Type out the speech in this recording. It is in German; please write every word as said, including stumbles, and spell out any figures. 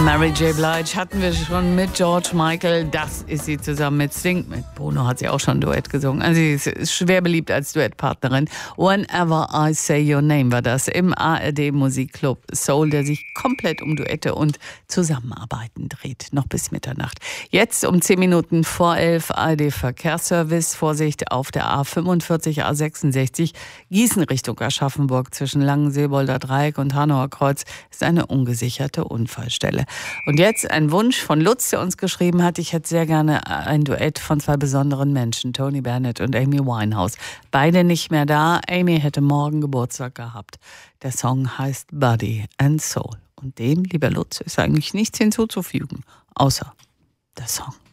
Mary J. Blige hatten wir schon mit George Michael. Das ist sie zusammen mit Sting. Mit Bono hat sie auch schon ein Duett gesungen. Also sie ist schwer beliebt als Duettpartnerin. Whenever I Say Your Name war das im A R D Musikclub Soul, der sich komplett um Duette und Zusammenarbeiten dreht. Noch bis Mitternacht. Jetzt um zehn Minuten vor elf A R D Verkehrsservice. Vorsicht auf der A fünfundvierzig, A sechsundsechzig Gießen Richtung Aschaffenburg zwischen Langenseebolder Dreieck und Hanauer Kreuz ist eine ungesicherte Unfallstelle. Und jetzt ein Wunsch von Lutz, der uns geschrieben hat, ich hätte sehr gerne ein Duett von zwei besonderen Menschen, Tony Bennett und Amy Winehouse. Beide nicht mehr da, Amy hätte morgen Geburtstag gehabt. Der Song heißt Body and Soul. Und dem, lieber Lutz, ist eigentlich nichts hinzuzufügen, außer der Song.